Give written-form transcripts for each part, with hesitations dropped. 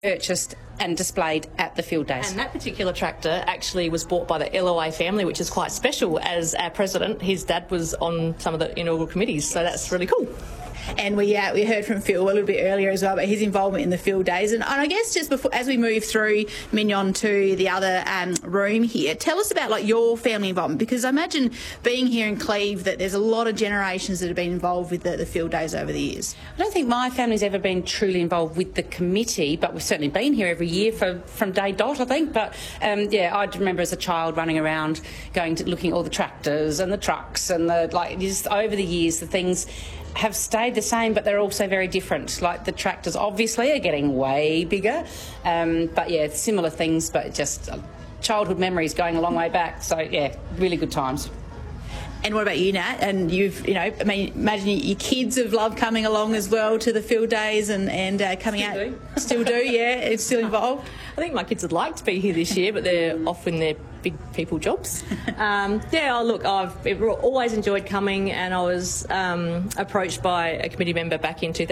purchased and displayed at the field days. And that particular tractor actually was bought by the LOA family, which is quite special. As our president, his dad was on some of the inaugural committees, so that's really cool. And we heard from Phil a little bit earlier as well about his involvement in the field days. And I guess just before, as we move through Mignon to the other room here, tell us about like your family involvement, because I imagine being here in Cleve that there's a lot of generations that have been involved with the field days over the years. I don't think my family's ever been truly involved with the committee, but we've certainly been here every year from day dot, I think. But I remember as a child running around, looking at all the tractors and the trucks and just over the years the things have stayed the same, but they're also very different. Like the tractors obviously are getting way bigger, but yeah, similar things, but just childhood memories going a long way back. So yeah, really good times. And what about you, Nat? And imagine your kids have loved coming along as well to the field days and coming out. Still do, yeah. It's still involved. I think my kids would like to be here this year, but they're off in their big people jobs. I've always enjoyed coming, and I was approached by a committee member back in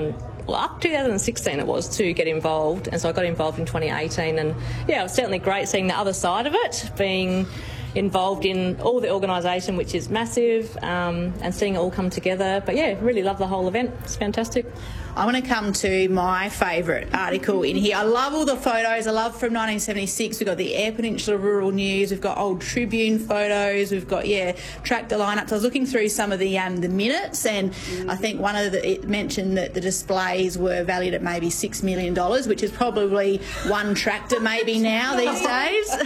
2016 it was, to get involved, and so I got involved in 2018, and yeah, it was certainly great seeing the other side of it, being involved in all the organisation, which is massive, and seeing it all come together. But yeah, really love the whole event. It's fantastic. I want to come to my favourite article in here. I love all the photos. I love from 1976. We've got the Eyre Peninsula Rural News. We've got old Tribune photos. We've got, tractor lineups. I was looking through some of the minutes, and I think it mentioned that the displays were valued at maybe $6 million, which is probably one tractor maybe now these days.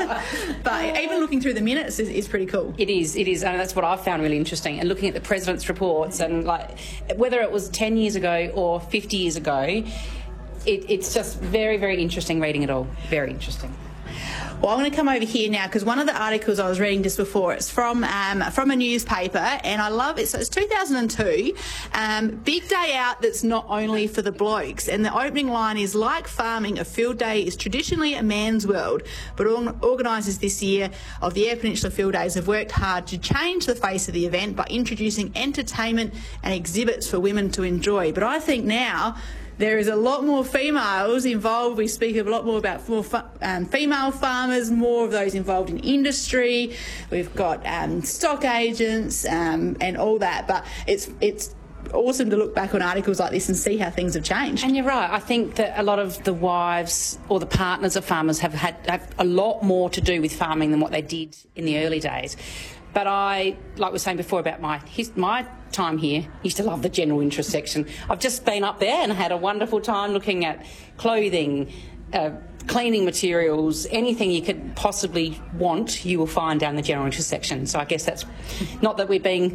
But even looking through the minutes is pretty cool. It is, and that's what I've found really interesting. And looking at the president's reports, and whether it was 10 years ago or 50 years ago, it's just very, very interesting reading it all. Very interesting. Well, I'm going to come over here now because one of the articles I was reading just before, it's from a newspaper, and I love it. So it's 2002, big day out that's not only for the blokes. And the opening line is, like farming, a field day is traditionally a man's world, but organisers this year of the Eyre Peninsula Field Days have worked hard to change the face of the event by introducing entertainment and exhibits for women to enjoy. But I think now there is a lot more females involved. We speak a lot more about female farmers, more of those involved in industry. We've got stock agents and all that. But it's awesome to look back on articles like this and see how things have changed. And you're right. I think that a lot of the wives or the partners of farmers have a lot more to do with farming than what they did in the early days. But like we were saying before about my time here, used to love the general interest section. I've just been up there and had a wonderful time looking at clothing, cleaning materials, anything you could possibly want, you will find down the general interest section. So I guess that's not that we're being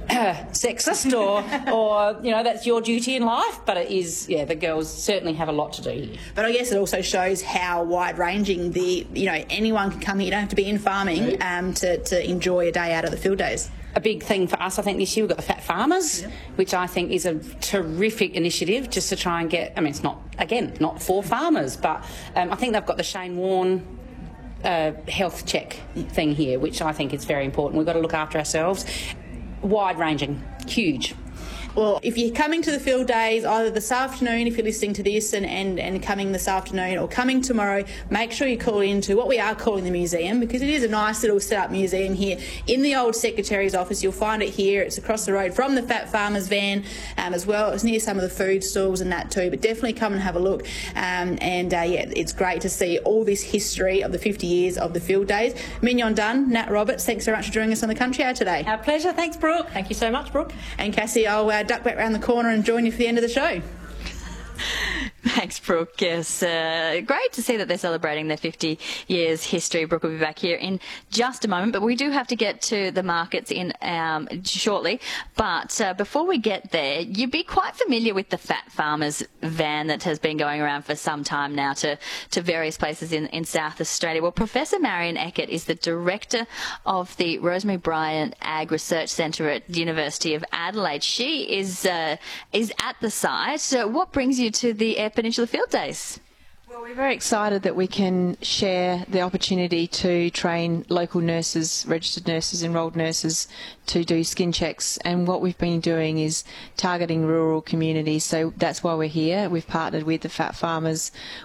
sexist or that's your duty in life, but it is, the girls certainly have a lot to do here. But I guess it also shows how wide-ranging anyone can come here. You don't have to be in farming to enjoy a day out of the field days. A big thing for us, I think, this year, we've got the Fat Farmers, which I think is a terrific initiative just to try and get, it's not for farmers, but I think they've got the Shane Warne health check thing here, which I think is very important. We've got to look after ourselves. Wide-ranging, huge. Well, if you're coming to the field days, either this afternoon, if you're listening to this, and coming this afternoon or coming tomorrow, make sure you call into what we are calling the museum, because it is a nice little set-up museum here in the old Secretary's office. You'll find it here. It's across the road from the Fat Farmers van as well. It's near some of the food stalls and that too, but definitely come and have a look. It's great to see all this history of the 50 years of the field days. Mignon Dunn, Nat Roberts, thanks so much for joining us on the Country Hour today. Our pleasure. Thanks, Brooke. Thank you so much, Brooke. And Cassie, I'll duck back around the corner and join you for the end of the show. Thanks, Brooke. Yes, great to see that they're celebrating their 50 years history. Brooke will be back here in just a moment, but we do have to get to the markets in shortly. But before we get there, you'd be quite familiar with the Fat Farmers van that has been going around for some time now to various places in South Australia. Well, Professor Marion Eckert is the director of the Rosemary Bryant Ag Research Centre at the University of Adelaide. She is at the site. So what brings you to the Eyre Peninsula Field Days? Well, we're very excited that we can share the opportunity to train local nurses, registered nurses, enrolled nurses to do skin checks. And what we've been doing is targeting rural communities. So that's why we're here. We've partnered with the Fat Farmers.